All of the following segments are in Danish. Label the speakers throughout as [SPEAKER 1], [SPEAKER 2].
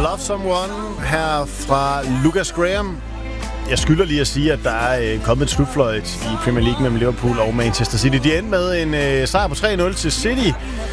[SPEAKER 1] Love Someone her fra Lucas Graham. Jeg skylder lige at sige, at der er kommet et slutfløjt i Premier League mellem Liverpool og Manchester City. De endte med en sejr på 3-0 til City.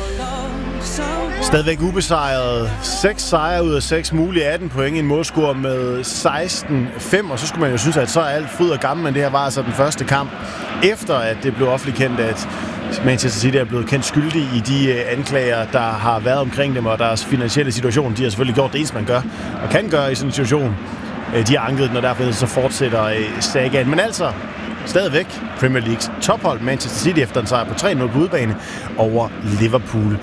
[SPEAKER 1] Stadigvæk ubesejret. 6 sejre ud af 6 mulige, 18 point. En målscore med 16-5. Og så skulle man jo synes, at så er alt fryd og gammel, men det her var altså den første kamp, efter at det blev offentligt kendt, at Manchester City er blevet kendt skyldig i de anklager, der har været omkring dem, og deres finansielle situation. De har selvfølgelig gjort det eneste, man gør og kan gøre i sådan en situation. De har anket den, og derfor så fortsætter sagaen. Men altså, stadigvæk Premier Leagues tophold Manchester City efter en sejr på 3-0 på udebane over Liverpool.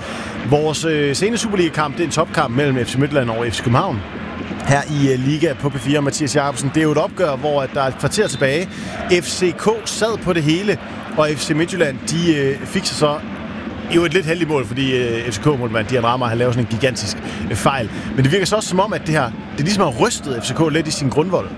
[SPEAKER 1] Vores seneste Superliga-kamp, det er en topkamp mellem FC Midtjylland og FC København. Her i Liga på P4, Mathias Jacobsen. Det er jo et opgør, hvor der er et kvarter tilbage. FCK sad på det hele, og FC Midtjylland, de fik sig så jo et lidt heldigt mål, fordi FCK-målmand, Dian Rammer, han laver sådan en gigantisk fejl. Men det virker så også som om, at det ligesom har rystet FCK lidt i sin grundvold.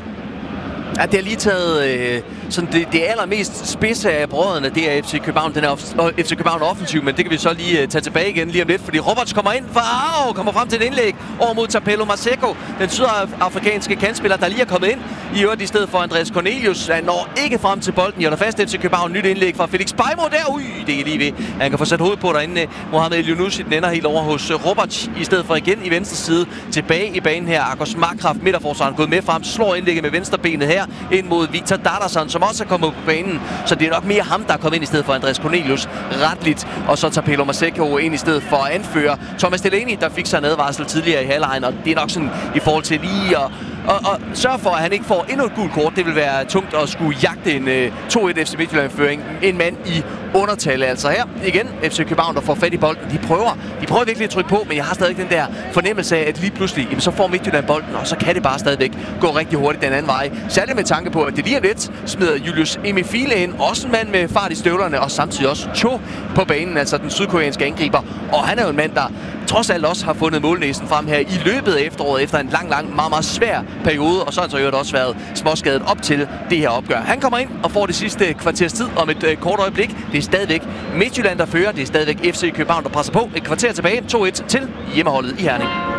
[SPEAKER 2] Ja, det har lige taget sådan det allermest spidse af brødrene, det er FC København. Den er FC København offensiv, men det kan vi så lige tage tilbage igen lige om lidt, fordi Roberts kommer ind, kommer frem til et indlæg over mod Tapelo Maseko, den sydafrikanske kantspiller, der lige er kommet ind i øvrigt i stedet for Andreas Cornelius. Han når ikke frem til bolden, og der fast FC København. Nyt indlæg fra Felix Beimo der. Det er lige ved. Han kan få sat hovedet på derinde. Mohamed El-Yunusi, den ender helt over hos Roberts, i stedet for igen i venstre side. Tilbage i banen her. Akos Markgraf, midterforsvaren, gået med frem, slår indlægget med venstrebenet her ind mod Victor Darderson, som også er kommet på banen. Så det er nok mere ham, der er kommet ind i stedet for Andreas Cornelius. Retligt. Og så tager Tapelo Maseko ind i stedet for anfører Thomas Delaney, der fik sig en advarsel tidligere i halvlejen. Og det er nok sådan i forhold til lige at sørge for, at han ikke får endnu et gult kort. Det vil være tungt at skulle jagte en 2-1 FC Midtjylland-føring. En mand i undertal. Altså her igen FC København, der får fat i bolden. De prøver virkelig at trykke på, men jeg har stadig den der fornemmelse af, at lige pludselig, jamen, så får Midtjylland bolden, og så kan det bare stadigvæk gå rigtig hurtigt den anden vej. Særligt med tanke på, at det lige om lidt smider Julius Emifile ind. Også en mand med fart i støvlerne, og samtidig også Cho på banen, altså den sydkoreanske angriber. Og han er jo en mand, der trods alt også har fundet målnæsen frem her i løbet af efteråret, efter en lang, meget, meget svær periode, og så har han så jo også været småskadet op til det her opgør. Han kommer ind og får det sidste kvarters tid om et kort øjeblik. Det er stadigvæk Midtjylland, der fører. Det er stadigvæk FC København, der presser på. Et kvarter tilbage. 2-1 til hjemmeholdet i Herning.